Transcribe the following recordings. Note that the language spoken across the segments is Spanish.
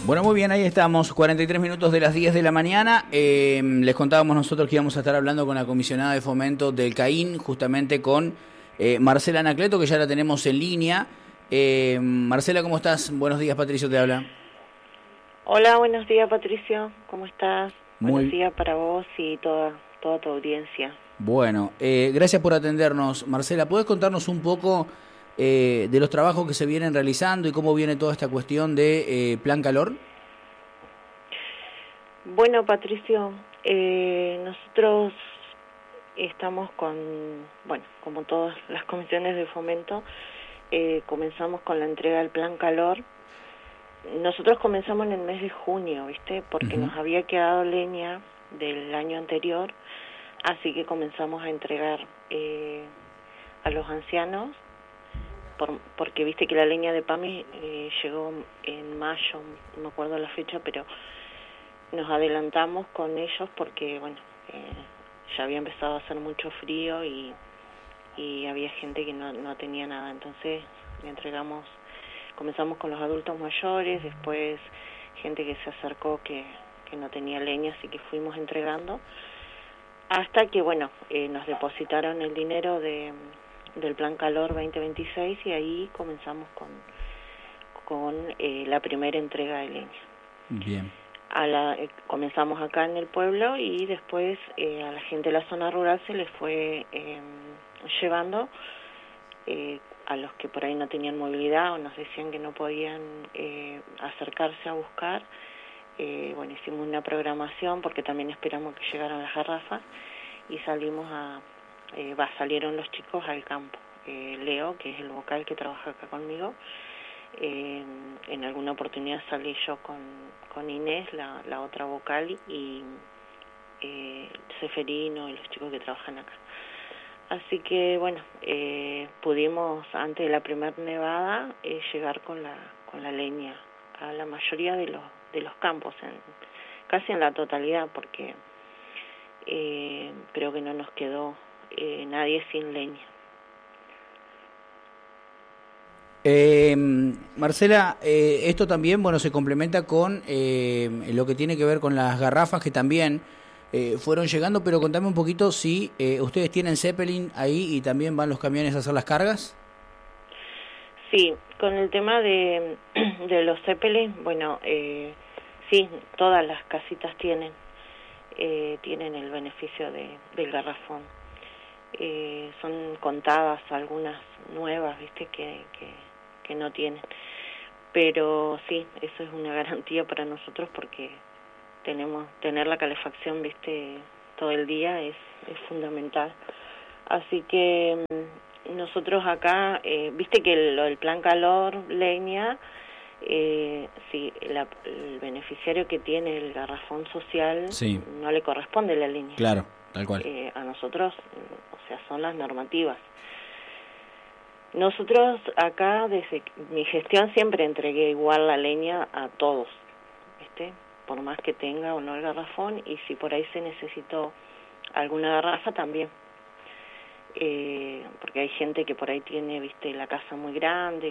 Bueno, muy bien, ahí estamos, 43 minutos de las 10 de la mañana. Les contábamos nosotros que íbamos a estar hablando con la comisionada de fomento del CAIN, justamente con Marcela Anacleto, que ya la tenemos en línea. Marcela, ¿cómo estás? Buenos días, Patricio te habla. Hola, buenos días, Patricio, ¿cómo estás? Buenos Muy días para vos y toda tu audiencia. bueno. Gracias por atendernos. Marcela, ¿podés contarnos un poco de los trabajos que se vienen realizando y cómo viene toda esta cuestión de Plan Calor? Bueno, Patricio, nosotros estamos como todas las comisiones de fomento, comenzamos con la entrega del Plan Calor. Nosotros comenzamos en el mes de junio, ¿viste? Porque nos había quedado leña del año anterior, así que comenzamos a entregar a los ancianos, porque viste que la leña de PAMI llegó en mayo, no me acuerdo la fecha, pero nos adelantamos con ellos porque, ya había empezado a hacer mucho frío y había gente que no tenía nada, entonces le entregamos. Comenzamos con los adultos mayores, después gente que se acercó que no tenía leña, así que fuimos entregando, hasta que, nos depositaron el dinero del Plan Calor 2026 y ahí comenzamos con la primera entrega de leña. Bien. Comenzamos acá en el pueblo y después a la gente de la zona rural se les fue llevando, a los que por ahí no tenían movilidad o nos decían que no podían acercarse a buscar. Hicimos una programación porque también esperamos que llegaran las garrafas y salieron los chicos al campo. Leo, que es el vocal que trabaja acá conmigo, en alguna oportunidad salí yo con Inés, la otra vocal, y Seferino y los chicos que trabajan acá. Así que pudimos antes de la primera nevada llegar con la leña a la mayoría de los campos, casi en la totalidad, porque creo que no nos quedó nadie sin leña. Marcela, esto también se complementa con lo que tiene que ver con las garrafas que también fueron llegando, pero contame un poquito si ustedes tienen Zeppelin ahí y también van los camiones a hacer las cargas. Sí, con el tema de los Zeppelin, sí, todas las casitas tienen el beneficio del garrafón. Son contadas algunas nuevas, viste, que no tienen, pero sí, eso es una garantía para nosotros porque tener la calefacción, viste, todo el día es fundamental. Así que nosotros acá, viste que el Plan Calor leña, sí, el beneficiario que tiene el garrafón social, sí, no le corresponde la leña. Claro, tal cual. A nosotros, son las normativas. Nosotros acá, desde mi gestión, siempre entregué igual la leña a todos, ¿viste? Por más que tenga o no el garrafón, y si por ahí se necesitó alguna garrafa también. Porque hay gente que por ahí tiene, viste, la casa muy grande,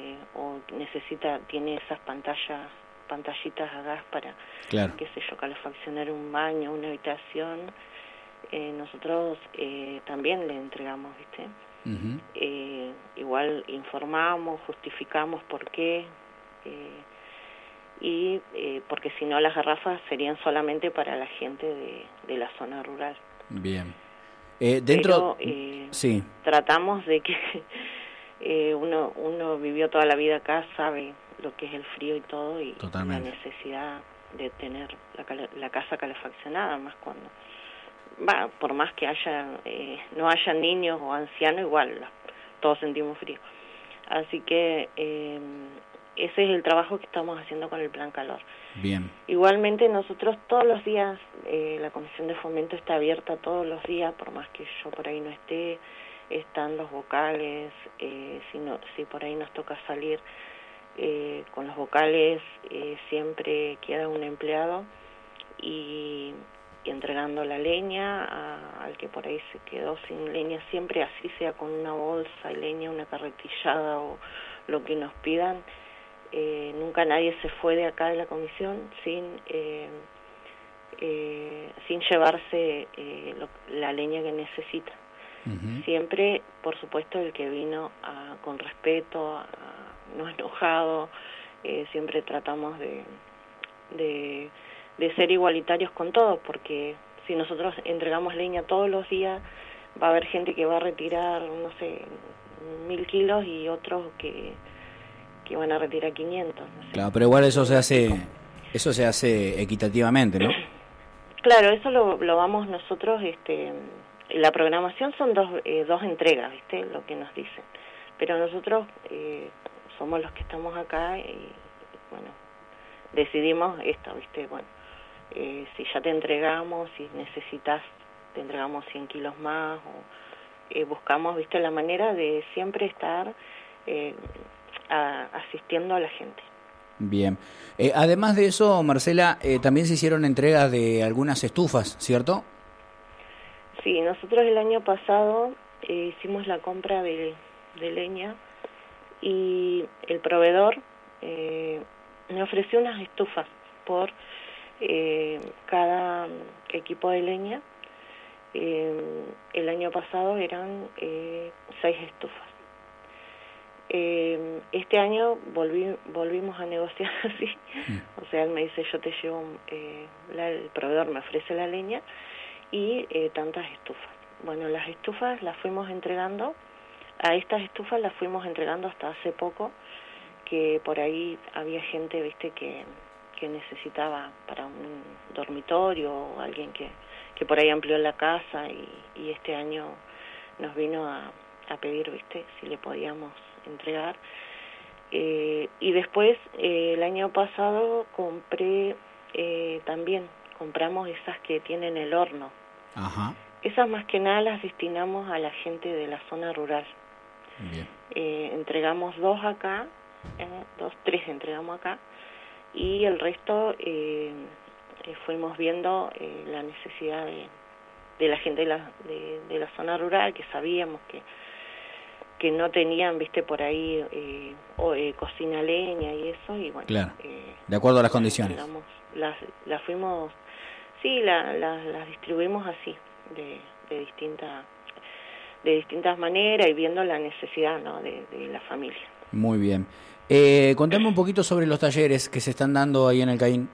tiene esas pantallitas a gas para, claro, qué sé yo, calefaccionar un baño, una habitación. Nosotros también le entregamos, viste. Igual informamos, justificamos por qué, porque si no las garrafas serían solamente para la gente de la zona rural. Bien. Pero sí, tratamos de que uno vivió toda la vida acá, sabe lo que es el frío y todo, y totalmente, la necesidad de tener la casa calefaccionada, más cuando por más que no haya niños o ancianos, igual todos sentimos frío. Así que ese es el trabajo que estamos haciendo con el Plan Calor. bien. Igualmente nosotros todos los días, la Comisión de Fomento está abierta todos los días, por más que yo por ahí no esté, están los vocales, si por ahí nos toca salir con los vocales, siempre queda un empleado y entregando la leña al que por ahí se quedó sin leña, siempre así sea con una bolsa de leña, una carretillada o lo que nos pidan, nunca nadie se fue de acá de la comisión sin llevarse la leña que necesita. Siempre, por supuesto, el que vino con respeto, no enojado, siempre tratamos de ser igualitarios con todos, porque si nosotros entregamos leña todos los días, va a haber gente que va a retirar, no sé, 1000 kilos y otros que van a retirar 500. No sé. Claro, pero igual eso se hace equitativamente, ¿no? Claro, eso lo vamos nosotros, la programación son dos entregas, ¿viste? Lo que nos dicen. Pero nosotros somos los que estamos acá y, bueno, decidimos esto, ¿viste? Bueno, si ya te entregamos, si necesitas, te entregamos 100 kilos más, o buscamos, ¿viste? La manera de siempre estar asistiendo a la gente. Bien. Además de eso, Marcela, también se hicieron entregas de algunas estufas, ¿cierto? Sí, nosotros el año pasado hicimos la compra de leña y el proveedor me ofreció unas estufas por cada equipo de leña. El año pasado eran 6 estufas. Este año volvimos a negociar así, o sea, él me dice, yo te llevo, el proveedor me ofrece la leña y tantas estufas. Bueno, las estufas las fuimos entregando, a estas estufas las fuimos entregando hasta hace poco, que por ahí había gente, viste, que necesitaba para un dormitorio o alguien que por ahí amplió la casa y este año nos vino a pedir, viste, si le podíamos entregar. Y después el año pasado compramos esas que tienen el horno. Ajá. Esas más que nada las destinamos a la gente de la zona rural. Bien. Entregamos 3 entregamos acá y el resto fuimos viendo la necesidad de la gente de la zona rural, que sabíamos que no tenían, viste, por ahí cocina leña y eso, y bueno, claro, de acuerdo a las condiciones. Las fuimos, sí, las distribuimos así, de distintas maneras y viendo la necesidad, ¿no?, de la familia. Muy bien. Contame un poquito sobre los talleres que se están dando ahí en el Caín.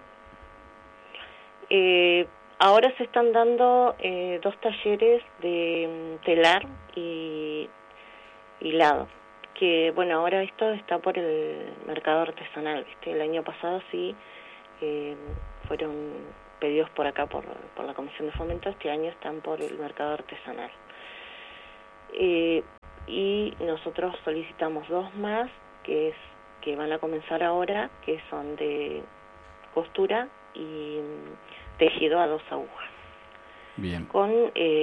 Ahora se están dando 2 talleres de telar y hilado, que bueno, ahora esto está por el mercado artesanal, ¿viste? El año pasado sí fueron pedidos por acá por la Comisión de Fomento, este año están por el mercado artesanal. Y nosotros solicitamos 2 más que van a comenzar ahora, que son de costura y tejido a 2 agujas. Bien. Con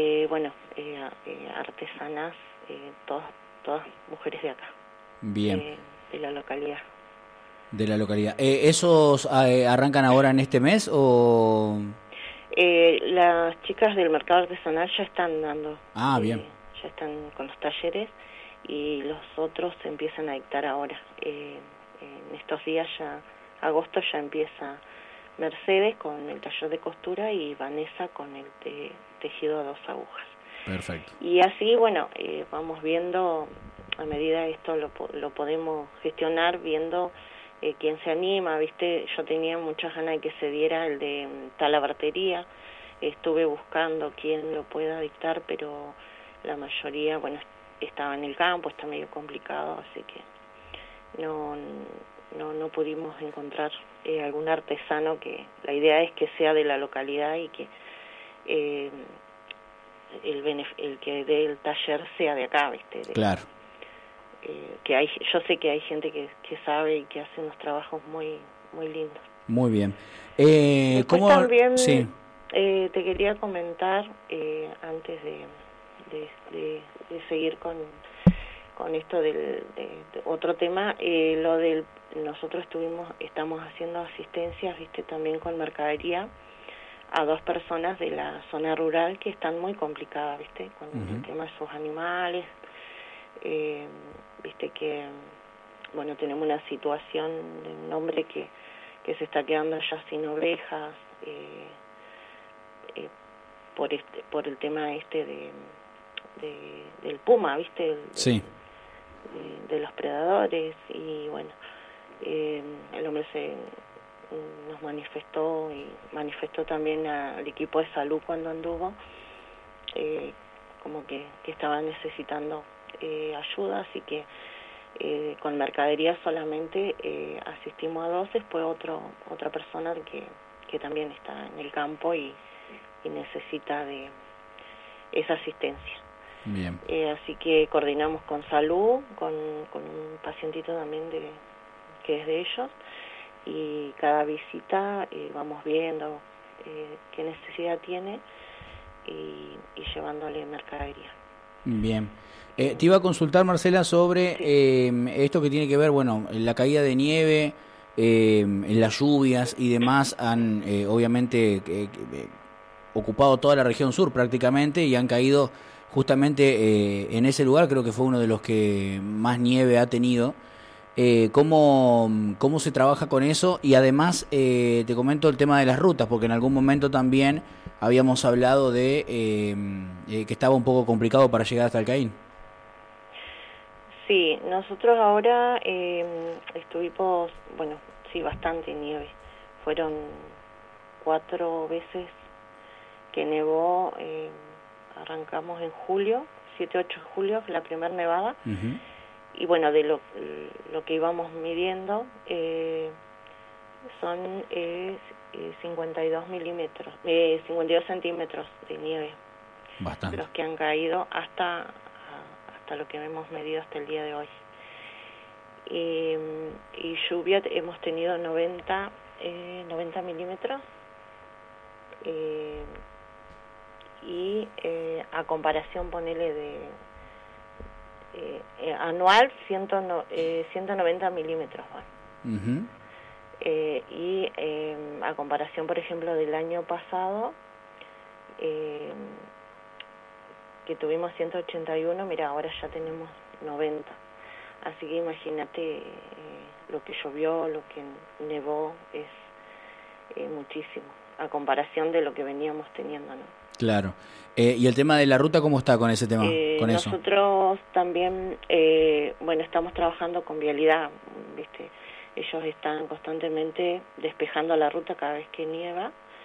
artesanas, todas mujeres de acá. Bien. De la localidad. De la localidad. ¿Esos arrancan ahora en este mes o...? Las chicas del mercado artesanal ya están dando. Bien. Ya están con los talleres y los otros se empiezan a dictar ahora. En estos días agosto ya empieza Mercedes con el taller de costura y Vanessa con el tejido a 2 agujas. Perfecto. Y así, bueno, vamos viendo, a medida esto lo podemos gestionar, viendo quién se anima, ¿viste? Yo tenía muchas ganas de que se diera el de talabartería, estuve buscando quién lo pueda dictar, pero la mayoría, bueno, estaba en el campo, está medio complicado, así que no pudimos encontrar algún artesano que la idea es que sea de la localidad y que el que dé el taller sea de acá, ¿viste? Claro. Yo sé que hay gente que sabe y que hace unos trabajos muy muy lindos. Muy bien. ¿Cómo también sí. Te quería comentar antes de seguir con esto de otro tema, nosotros estamos haciendo asistencias, viste, también con mercadería a 2 personas de la zona rural que están muy complicadas, viste, con el tema de sus animales, viste que bueno, tenemos una situación de un hombre que se está quedando ya sin ovejas, por el tema del puma, ¿viste? Sí. De los predadores, y bueno, el hombre nos manifestó y manifestó también al equipo de salud cuando anduvo, como que estaba necesitando ayuda, así que con mercadería solamente asistimos a 2, después otra persona que también está en el campo y necesita de esa asistencia. Bien. Así que coordinamos con salud, con un pacientito también que es de ellos, y cada visita vamos viendo qué necesidad tiene y llevándole mercadería. Bien. Te iba a consultar, Marcela, sobre esto que tiene que ver, bueno, la caída de nieve, las lluvias y demás han obviamente ocupado toda la región sur prácticamente y han caído justamente en ese lugar, creo que fue uno de los que más nieve ha tenido. ¿Cómo se trabaja con eso? Y además te comento el tema de las rutas, porque en algún momento también habíamos hablado de que estaba un poco complicado para llegar hasta el Caín. Sí, nosotros ahora estuvimos, bueno, sí, bastante nieve. Fueron 4 veces que nevó, arrancamos en julio, 7-8 de julio, la primera nevada. Uh-huh. Y bueno, de lo que íbamos midiendo, son 52 centímetros de nieve. Bastante. Los que han caído hasta lo que hemos medido hasta el día de hoy. Y lluvia hemos tenido 90 milímetros, y a comparación, ponele de anual 190 milímetros. Bueno. Uh-huh. Y a comparación, por ejemplo, del año pasado, que tuvimos 181, mira, ahora ya tenemos 90. Así que imagínate, lo que llovió, lo que nevó, es muchísimo, a comparación de lo que veníamos teniendo, ¿no? Claro. ¿Y el tema de la ruta cómo está con ese tema? Con eso. Nosotros también, bueno, estamos trabajando con vialidad, ¿viste? Ellos están constantemente despejando la ruta cada vez que nieva,